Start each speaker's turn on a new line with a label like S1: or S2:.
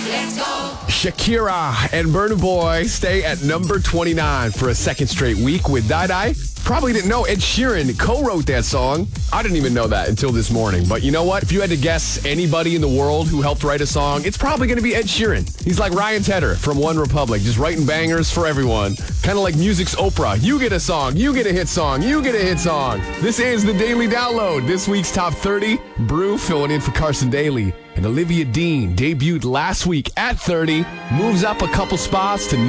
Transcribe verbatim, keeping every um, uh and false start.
S1: Shakira and Burna Boy stay at number twenty-nine for a second straight week with Die Die. Probably didn't know Ed Sheeran co-wrote that song. I didn't even know that until this morning. But you know what? If you had to guess anybody in the world who helped write a song, it's probably going to be Ed Sheeran. He's like Ryan Tedder from One Republic, just writing bangers for everyone. Kind of like music's Oprah. You get a song, you get a hit song, you get a hit song. This is the Daily Download. This week's Top thirty. Brew filling in for Carson Daly. And Olivia Dean debuted last week at thirty, moves up a couple spots to